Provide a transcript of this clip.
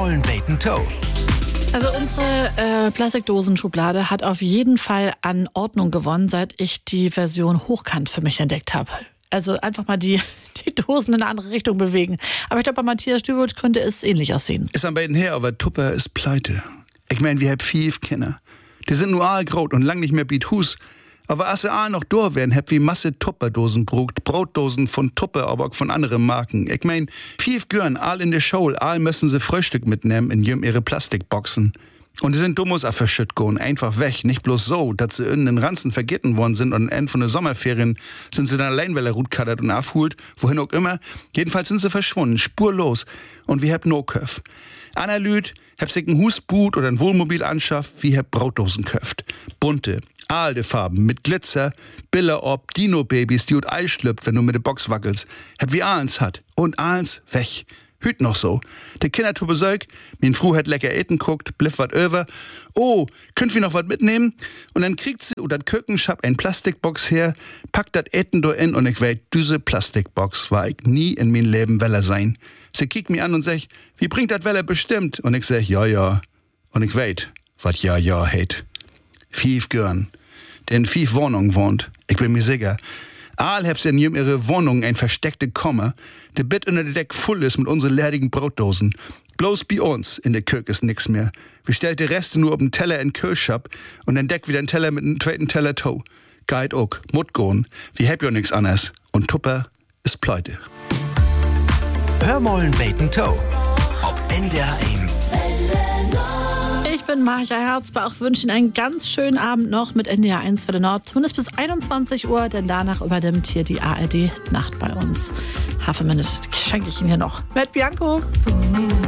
mollen beten Toe. Also unsere Plastikdosenschublade hat auf jeden Fall an Ordnung gewonnen, seit ich die Version hochkant für mich entdeckt habe. Also einfach mal die Dosen in eine andere Richtung bewegen. Aber ich glaube, bei Matthias Stüwold könnte es ähnlich aussehen. Ist an beiden her, aber Tupper ist pleite. Ich mein, wir haben 5 Kinder. Die sind nur allgrot und lang nicht mehr biet Hus. Aber als sie all noch da wären, hab wie Masse Tupperdosen brugt, Brotdosen von Tupper, aber auch von anderen Marken. Ich mein, 5 Gören, all in der Schule, all müssen sie Frühstück mitnehmen in ihre Plastikboxen. Und die sind dummus auf verschütt gehen, einfach weg. Nicht bloß so, dass sie in den Ranzen vergessen worden sind und am Ende von der Sommerferien sind sie dann allein, weil er rutkaddert und aufholt, wohin auch immer. Jedenfalls sind sie verschwunden, spurlos. Und wir hab no Köf. Anna Lüd, hab sich ein Husboot oder ein Wohnmobil anschafft, wie hab Brotdosen köft. Bunte, alte Farben mit Glitzer, Biller ob, Dino-Babys, die ut Ei schlüpft, wenn du mit der Box wackelst. Hab wie Ahlens hat. Und Ahlens weg. Hüt noch so. Der Kinder tu Besäug, min Fru hat lecker Eten guckt, bliff wat över. Oh, könnt wir noch wat mitnehmen? Und dann kriegt sie oder Köken schab ein Plastikbox her, packt dat Eten do in und ich weet, diese Plastikbox war ich nie in mein Leben Weller sein. Sie kickt mich an und sagt, wie bringt dat Weller bestimmt? Und ich sag, ja. Und ich weet, wat ja heit. 5 Gören, der in 5 Wohnungen wohnt. Ich bin mir sicher. All hab's in ihre Wohnung ein versteckte Komma, der Bett unter der Deck voll ist mit unseren leerigen Brotdosen. Bloß bei uns in der Kirche ist nix mehr. Wir stellt die Reste nur auf den Teller in den Kühlschab und dann deckt wieder ein Teller mit einem zweiten Teller Tau. Geht auch, Mutgohn, wir hab ja nix anderes. Und Tupper ist pleite. Hör mollen beten Toe. Ob NDR 1. Ich bin Marja Herzbach, wünsche Ihnen einen ganz schönen Abend noch mit NDR 1 Welle Nord. Zumindest bis 21 Uhr, denn danach übernimmt hier die ARD Nacht bei uns. Half a minute schenke ich Ihnen hier noch. Mit Bianco.